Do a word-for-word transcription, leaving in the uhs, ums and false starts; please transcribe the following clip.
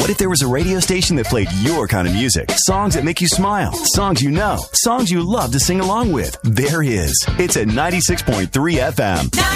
What if there was a radio station that played your kind of music? Songs that make you smile. Songs you know. Songs you love to sing along with. There is. It's at ninety-six point three F M.